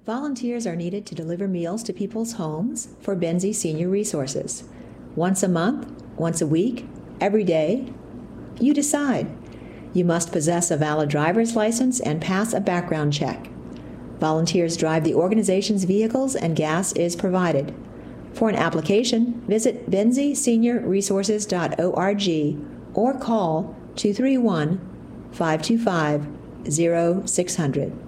Volunteers are needed to deliver meals to people's homes for Benzie Senior Resources. Once a month, once a week, every day, you decide. You must possess a valid driver's license and pass a background check. Volunteers drive the organization's vehicles and gas is provided. For an application, visit BenzieSeniorResources.org or call 231-525-0600.